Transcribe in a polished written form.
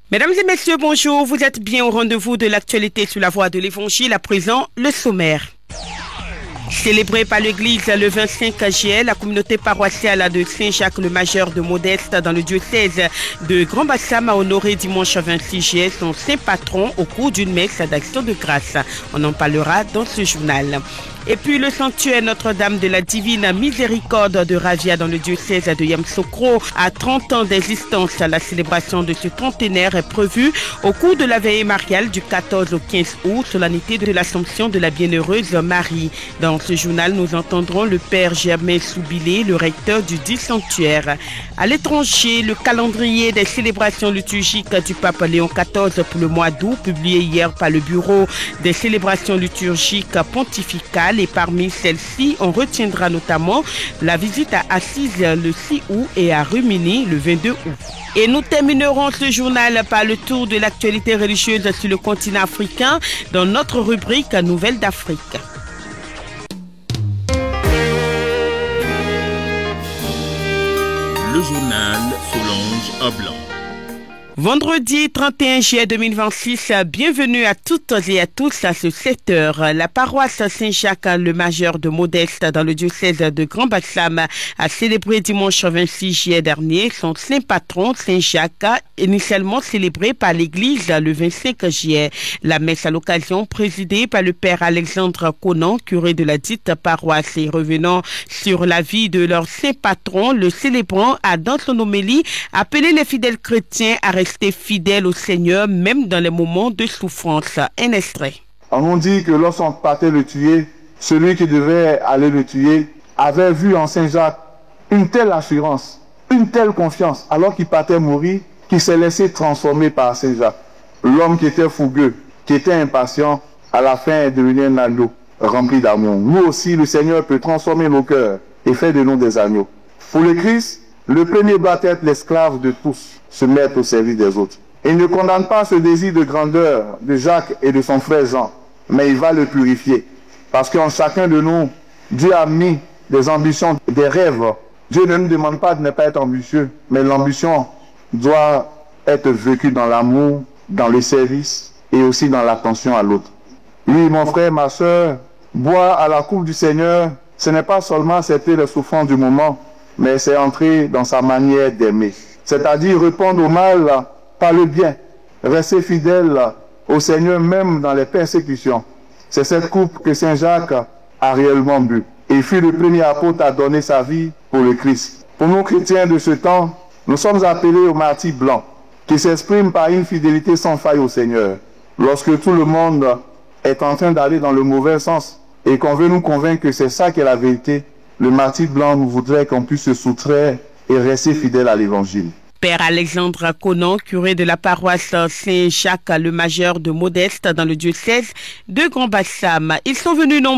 Mesdames et messieurs, bonjour. Vous êtes bien au rendez-vous de l'actualité sur la voie de l'évangile. À présent, le sommaire. Célébré par l'église le 25 juillet, la communauté paroissiale de Saint-Jacques-le-Majeur de Modeste dans le diocèse de Grand-Bassam a honoré dimanche 26 juillet son saint patron au cours d'une messe d'action de grâce. On en parlera dans ce journal. Et puis le sanctuaire Notre-Dame de la Divine Miséricorde de Ravia dans le diocèse de Yamoussoukro a 30 ans d'existence. La célébration de ce trentenaire est prévue au cours de la veillée mariale du 14 au 15 août, solennité de l'Assomption de la Bienheureuse Marie. Dans ce journal, nous entendrons le père Germain Soubilé, le recteur du dit sanctuaire. À l'étranger, le calendrier des célébrations liturgiques du pape Léon XIV pour le mois d'août, publié hier par le bureau des célébrations liturgiques pontificales. Et parmi celles-ci, on retiendra notamment la visite à Assise le 6 août et à Rumini le 22 août. Et nous terminerons ce journal par le tour de l'actualité religieuse sur le continent africain dans notre rubrique Nouvelles d'Afrique. Le journal Solange Ablan. Vendredi 31 juillet 2026, bienvenue à toutes et à tous à ce 7h. La paroisse Saint-Jacques-le-Majeur de Modeste dans le diocèse de Grand-Bassam a célébré dimanche 26 juillet dernier son saint patron Saint-Jacques, initialement célébré par l'église le 25 juillet. La messe à l'occasion présidée par le père Alexandre Conan, curé de la dite paroisse, et revenant sur la vie de leur saint patron, le célébrant a dans son homélie appelé les fidèles chrétiens à rester fidèles au Seigneur, même dans les moments de souffrance. Un extrait. On nous dit que lorsqu'on partait le tuer, celui qui devait aller le tuer avait vu en Saint-Jacques une telle assurance, une telle confiance, alors qu'il partait mourir, qu'il s'est laissé transformer par Saint-Jacques. L'homme qui était fougueux, qui était impatient, à la fin est devenu un agneau rempli d'amour. Nous aussi, le Seigneur peut transformer nos cœurs et faire de nous des agneaux. Pour le Christ, le premier doit être l'esclave de tous, se mettre au service des autres. Il ne condamne pas ce désir de grandeur de Jacques et de son frère Jean, mais il va le purifier. Parce qu'en chacun de nous, Dieu a mis des ambitions, des rêves. Dieu ne nous demande pas de ne pas être ambitieux, mais l'ambition doit être vécue dans l'amour, dans le service et aussi dans l'attention à l'autre. Oui, mon frère, ma soeur, boire à la coupe du Seigneur, ce n'est pas seulement accepter les souffrances du moment, mais c'est entrer dans sa manière d'aimer. C'est-à-dire répondre au mal par le bien, rester fidèle au Seigneur même dans les persécutions. C'est cette coupe que Saint Jacques a réellement bu. Il fut le premier apôtre à donner sa vie pour le Christ. Pour nous chrétiens de ce temps, nous sommes appelés au martyr blanc, qui s'exprime par une fidélité sans faille au Seigneur. Lorsque tout le monde est en train d'aller dans le mauvais sens et qu'on veut nous convaincre que c'est ça qui est la vérité, le martyr blanc nous voudrait qu'on puisse se soustraire et rester fidèle à l'évangile. Père Alexandre Conan, curé de la paroisse Saint-Jacques-le-Majeur de Modeste dans le diocèse de Grand-Bassam. Ils sont venus